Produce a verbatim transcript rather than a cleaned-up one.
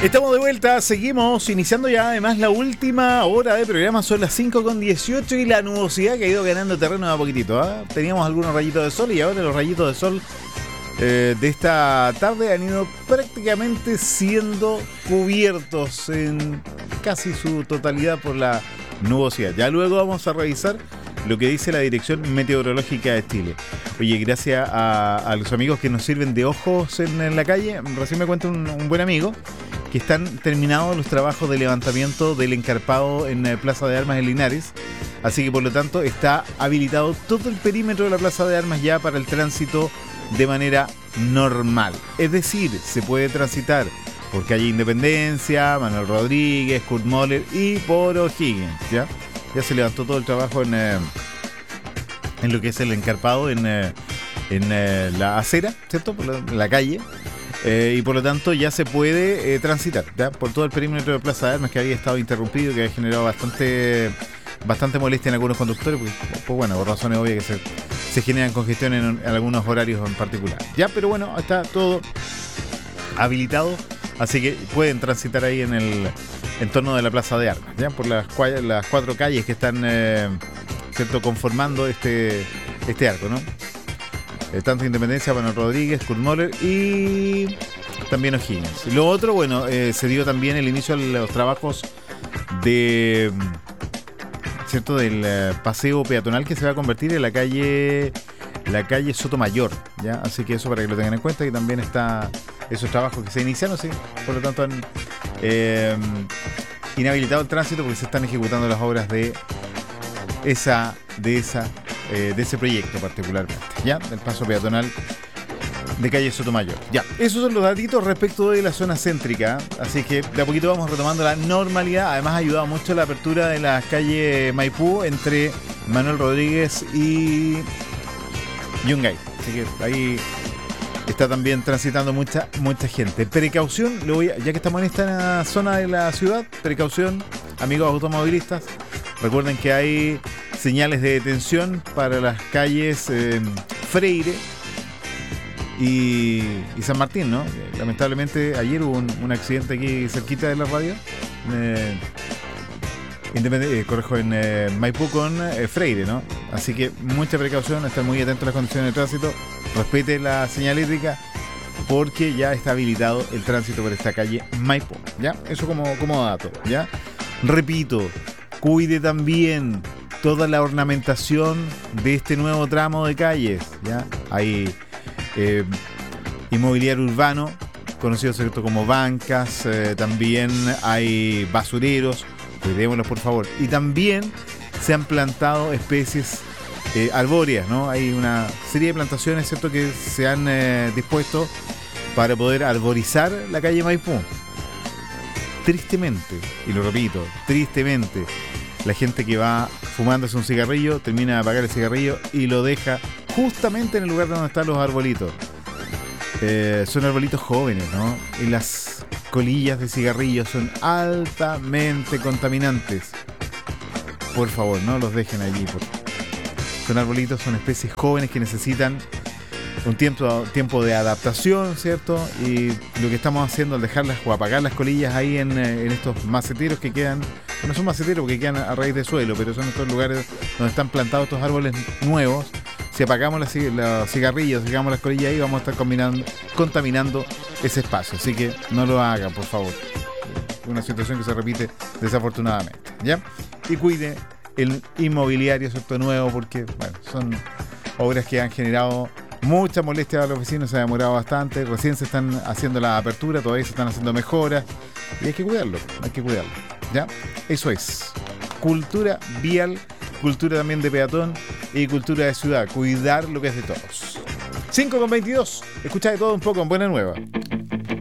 Estamos de vuelta, seguimos iniciando ya además la última hora de programa, son las cinco con dieciocho y la nubosidad que ha ido ganando terreno a poquitito, ¿eh? Teníamos algunos rayitos de sol y ahora los rayitos de sol eh, de esta tarde han ido prácticamente siendo cubiertos en casi su totalidad por la nubosidad. Ya luego vamos a revisar lo que dice la Dirección Meteorológica de Chile. Oye, gracias a, a los amigos que nos sirven de ojos en, en la calle, recién me cuenta un, un buen amigo que están terminados los trabajos de levantamiento del encarpado en eh, Plaza de Armas en Linares, así que por lo tanto está habilitado todo el perímetro de la Plaza de Armas ya para el tránsito de manera normal. Es decir, se puede transitar por calle Independencia, Manuel Rodríguez, Kurt Moller y por O'Higgins, ¿ya? Ya se levantó todo el trabajo en, eh, en lo que es el encarpado en, eh, en eh, la acera, ¿cierto? Por la, la calle. Eh, y por lo tanto ya se puede eh, transitar, ¿ya? Por todo el perímetro de Plaza de Armas, que había estado interrumpido, que había generado bastante bastante molestia en algunos conductores, porque, pues bueno, por razones obvias que se, se generan congestiones en, en algunos horarios en particular. Ya, pero bueno, está todo habilitado, así que pueden transitar ahí en el entorno de la Plaza de Armas, ya por las, las cuatro calles que están eh, cierto conformando este este arco, ¿no? Eh, tanto Independencia, Manuel Rodríguez, Kurt Moller y también O'Higgins. Lo otro, bueno, eh, se dio también el inicio de los trabajos de cierto del eh, paseo peatonal que se va a convertir en la calle la calle Sotomayor, ¿ya? Así que eso para que lo tengan en cuenta, que también está esos trabajos que se iniciaron, sí, por lo tanto han eh, inhabilitado el tránsito porque se están ejecutando las obras de esa de esa eh, de ese proyecto particularmente, ya, del paso peatonal de calle Sotomayor. Ya, esos son los datitos respecto de la zona céntrica, así que de a poquito vamos retomando la normalidad. Además ha ayudado mucho la apertura de la calle Maipú entre Manuel Rodríguez y Yungay, así que ahí está también transitando mucha mucha gente. Precaución, lo voy a, ya que estamos en esta zona de la ciudad, precaución, amigos automovilistas, recuerden que hay señales de detención para las calles eh, Freire y, y San Martín, ¿no? Lamentablemente ayer hubo un, un accidente aquí cerquita de la radio, eh, eh, correjo, en eh, Maipú con eh, Freire, ¿no? Así que mucha precaución, estar muy atentos a las condiciones de tránsito, respete la señalética porque ya está habilitado el tránsito por esta calle Maipú, ¿ya? Eso como, como dato, ¿ya? Repito, cuide también toda la ornamentación de este nuevo tramo de calles, ¿ya? Hay eh, inmobiliario urbano, conocido ¿cierto? como bancas, eh, también hay basureros, cuidémoslos por favor. Y también se han plantado especies eh, arbóreas, ¿no? Hay una serie de plantaciones, ¿cierto? que se han eh, dispuesto para poder arborizar la calle Maipú. Tristemente, y lo repito, tristemente, la gente que va fumándose un cigarrillo termina de apagar el cigarrillo y lo deja justamente en el lugar donde están los arbolitos. Eh, son arbolitos jóvenes, ¿no? Y las colillas de cigarrillos son altamente contaminantes. Por favor, no los dejen allí. Por... Son arbolitos, son especies jóvenes que necesitan un tiempo, tiempo de adaptación, ¿cierto? Y lo que estamos haciendo al dejarlas o apagar las colillas ahí en, en estos maceteros que quedan, no son maceteros porque quedan a raíz de suelo, pero son estos lugares donde están plantados estos árboles nuevos. Si apagamos las, los cigarrillos, dejamos las colillas ahí, vamos a estar combinando, contaminando ese espacio. Así que no lo hagan, por favor. Una situación que se repite desafortunadamente, ¿ya? Y cuide el inmobiliario, ¿cierto? Nuevo, porque bueno, son obras que han generado mucha molestia a los vecinos, se ha demorado bastante, recién se están haciendo la apertura, todavía se están haciendo mejoras y hay que cuidarlo, hay que cuidarlo, ¿ya? Eso es cultura vial, cultura también de peatón y cultura de ciudad, cuidar lo que es de todos. cinco con veintidós, escucha de todo un poco en Buena Nueva.